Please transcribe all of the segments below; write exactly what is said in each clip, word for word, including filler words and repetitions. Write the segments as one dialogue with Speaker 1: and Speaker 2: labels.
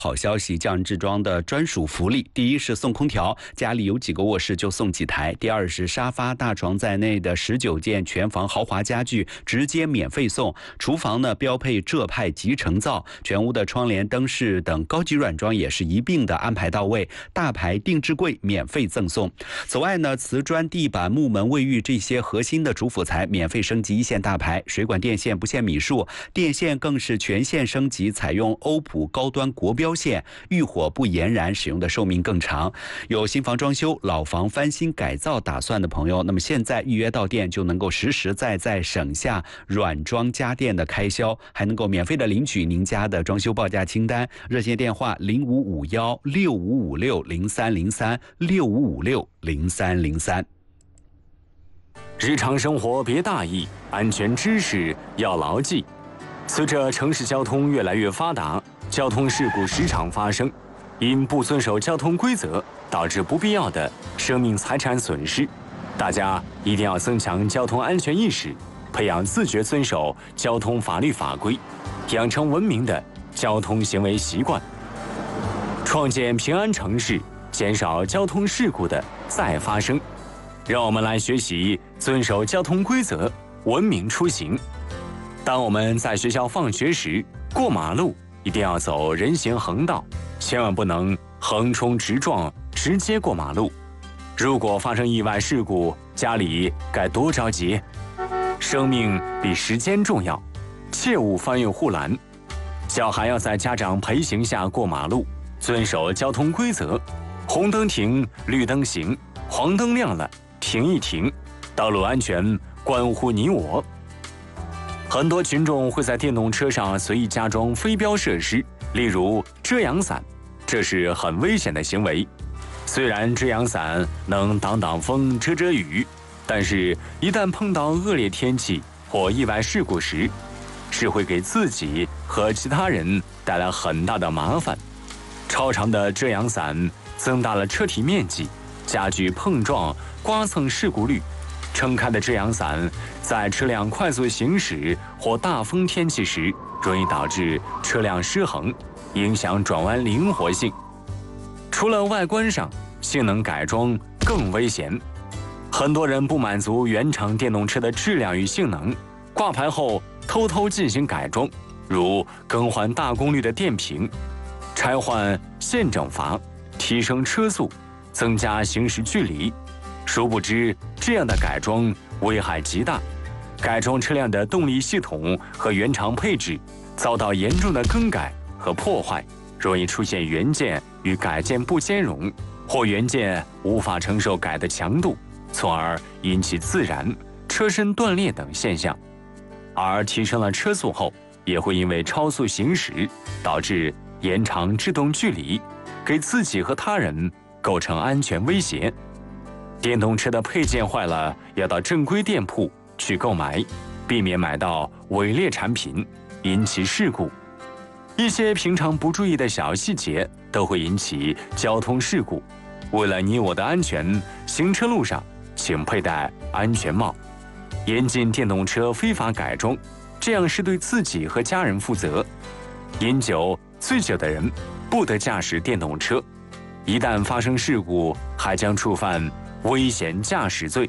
Speaker 1: 好消息，降智庄的专属福利：第一是送空调，家里有几个卧室就送几台；第二是沙发、大床在内的十九件全房豪华家具直接免费送；厨房呢标配浙派集成灶，全屋的窗帘、灯饰等高级软装也是一并的安排到位，大牌定制柜免费赠送。此外呢，瓷砖、地板、木门、卫浴这些核心的主辅材免费升级一线大牌，水管电线不限米数，电线更是全线升级，采用欧普高端国标线，遇火不延燃，使用的寿命更长。有新房装修、老房翻新改造打算的朋友，那么现在预约到店就能够实实在在省下软装家电的开销，还能够免费的领取您家的装修报价清单。热线电话零五五幺六五五六零三零三六五五六零三零三。
Speaker 2: 日常生活别大意，安全知识要牢记。随着城市交通越来越发达，交通事故时常发生，因不遵守交通规则，导致不必要的生命财产损失。大家一定要增强交通安全意识，培养自觉遵守交通法律法规，养成文明的交通行为习惯，创建平安城市，减少交通事故的再发生。让我们来学习遵守交通规则，文明出行。当我们在学校放学时，过马路一定要走人行横道，千万不能横冲直撞，直接过马路。如果发生意外事故，家里该多着急。生命比时间重要，切勿翻越护栏。小孩要在家长陪行下过马路，遵守交通规则。红灯停，绿灯行，黄灯亮了，停一停。道路安全关乎你我。很多群众会在电动车上随意加装飞标设施，例如遮阳伞，这是很危险的行为。虽然遮阳伞能挡挡风、遮遮雨，但是一旦碰到恶劣天气或意外事故时，是会给自己和其他人带来很大的麻烦。超长的遮阳伞增大了车体面积，加剧碰撞、刮蹭事故率。撑开的遮阳伞在车辆快速行驶或大风天气时，容易导致车辆失衡，影响转弯灵活性。除了外观上，性能改装更危险。很多人不满足原厂电动车的质量与性能，挂牌后偷偷进行改装，如更换大功率的电瓶、拆换线整阀、提升车速、增加行驶距离。殊不知，这样的改装危害极大，改装车辆的动力系统和原厂配置遭到严重的更改和破坏，容易出现原件与改件不兼容，或原件无法承受改的强度，从而引起自燃、车身断裂等现象。而提升了车速后，也会因为超速行驶导致延长制动距离，给自己和他人构成安全威胁。电动车的配件坏了，要到正规店铺去购买，避免买到伪劣产品，引起事故。一些平常不注意的小细节都会引起交通事故。为了你我的安全，行车路上请佩戴安全帽。严禁电动车非法改装，这样是对自己和家人负责。饮酒、醉酒的人不得驾驶电动车，一旦发生事故，还将触犯危险驾驶罪。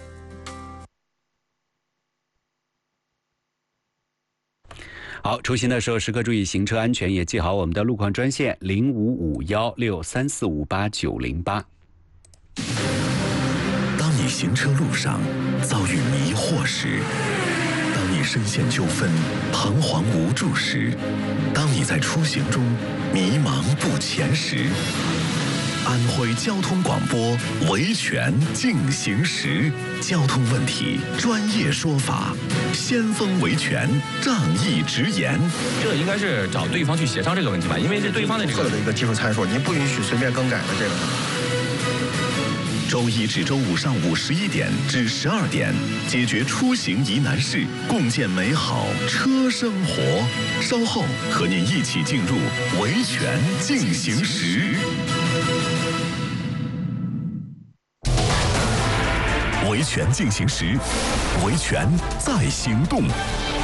Speaker 1: 好，出行的时候时刻注意行车安全，也记好我们的路况专线零五五幺六三四五八九零八。
Speaker 3: 当你行车路上遭遇迷惑时，当你深陷纠纷、彷徨无助时，当你在出行中迷茫不前时，安徽交通广播维权进行时，交通问题专业说法，先锋维权仗义直言。
Speaker 4: 这应该是找对方去协商这个问题吧，因为是对方的这个
Speaker 5: 的一个技术参数，您不允许随便更改的这个。
Speaker 3: 周一至周五上午十一点至十二点，解决出行疑难事，共建美好车生活。稍后和您一起进入维权进行时。维权进行时，维权在行动。